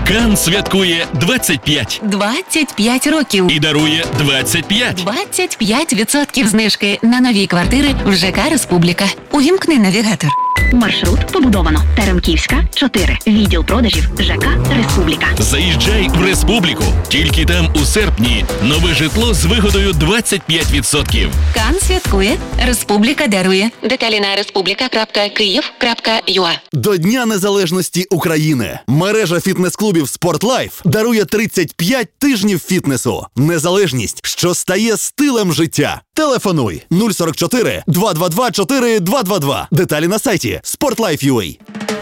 Кан святкує 25 25 років. і дарує 25. 25% знижки на нові квартири в ЖК «Республіка». Увімкни навігатор. Маршрут побудовано. Теремківська, 4. Відділ продажів ЖК «Республіка». Заїжджай в Республіку. Тільки там у серпні нове житло з вигодою 25%. Кан святкує, «Республіка» дарує. Деталі на respublika.kyiv.ua. До Дня Незалежності України мережа фітнес-клубів «Спортлайф» дарує 35 тижнів фітнесу. Незалежність, що стає стилем життя. Телефонуй 044 222 4222. Деталі на сайті sportlife.ua.